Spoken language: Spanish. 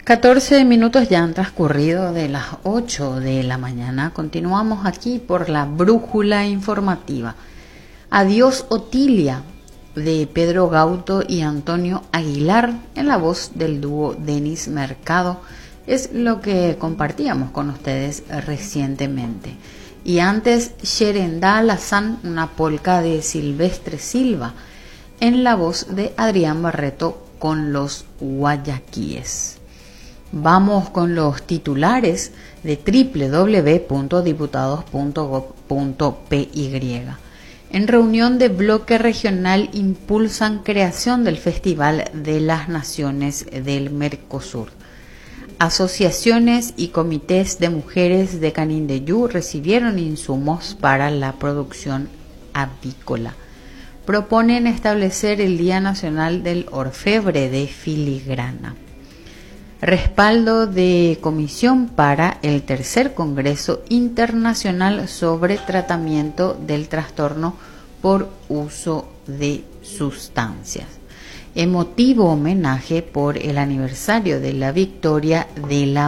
14 minutos ya han transcurrido de las 8 de la mañana. Continuamos aquí por la brújula informativa. Adiós Otilia, de Pedro Gauto y Antonio Aguilar, en la voz del dúo Denis Mercado, es lo que compartíamos con ustedes recientemente. Y antes, Sherenda Lazán, una polca de Silvestre Silva, en la voz de Adrián Barreto con los Guayaquíes. Vamos con los titulares de www.diputados.gov.py. En reunión de bloque regional impulsan creación del Festival de las Naciones del Mercosur. Asociaciones y comités de mujeres de Canindeyú recibieron insumos para la producción avícola. Proponen establecer el Día Nacional del Orfebre de Filigrana. Respaldo de comisión para el tercer Congreso Internacional sobre Tratamiento del Trastorno por Uso de Sustancias. Emotivo homenaje por el aniversario de la victoria de la